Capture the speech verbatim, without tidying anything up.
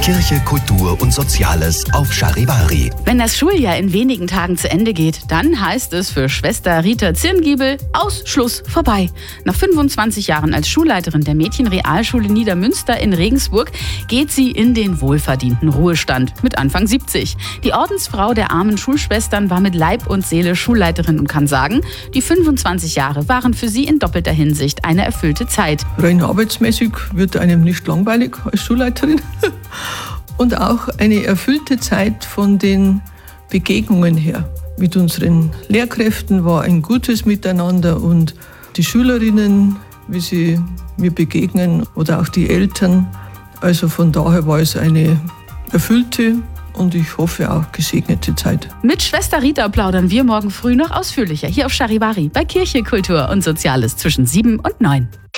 Kirche, Kultur und Soziales auf Charivari. Wenn das Schuljahr in wenigen Tagen zu Ende geht, dann heißt es für Schwester Rita Zirngiebel aus, Schluss, vorbei. Nach fünfundzwanzig Jahren als Schulleiterin der Mädchenrealschule Niedermünster in Regensburg geht sie in den wohlverdienten Ruhestand mit Anfang siebzig. Die Ordensfrau der armen Schulschwestern war mit Leib und Seele Schulleiterin und kann sagen, die fünfundzwanzig Jahre waren für sie in doppelter Hinsicht eine erfüllte Zeit. Rein arbeitsmäßig wird einem nicht langweilig als Schulleiterin. Und auch eine erfüllte Zeit von den Begegnungen her. Mit unseren Lehrkräften war ein gutes Miteinander und die Schülerinnen, wie sie mir begegnen, oder auch die Eltern. Also von daher war es eine erfüllte und ich hoffe auch gesegnete Zeit. Mit Schwester Rita plaudern wir morgen früh noch ausführlicher hier auf Charivari bei Kirche, Kultur und Soziales zwischen sieben und neun.